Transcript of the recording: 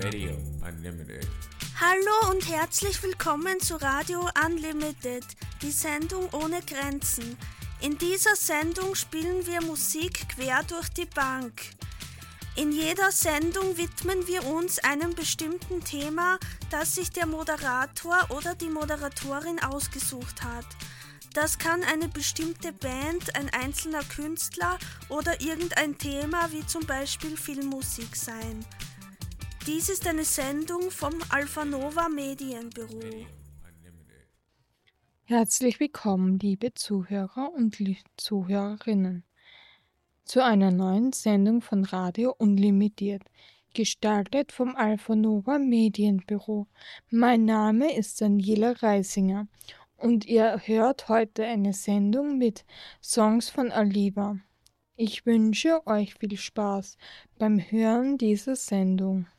Radio Unlimited. Hallo und herzlich willkommen zu Radio Unlimited, die Sendung ohne Grenzen. In dieser Sendung spielen wir Musik quer durch die Bank. In jeder Sendung widmen wir uns einem bestimmten Thema, das sich der Moderator oder die Moderatorin ausgesucht hat. Das kann eine bestimmte Band, ein einzelner Künstler oder irgendein Thema wie zum Beispiel Filmmusik sein. Dies ist eine Sendung vom Alpha-Nova Medienbüro. Herzlich willkommen, liebe Zuhörer und Zuhörerinnen, zu einer neuen Sendung von Radio Unlimitiert, gestaltet vom Alpha-Nova Medienbüro. Mein Name ist Daniela Reisinger und ihr hört heute eine Sendung mit Songs von Aliva. Ich wünsche euch viel Spaß beim Hören dieser Sendung.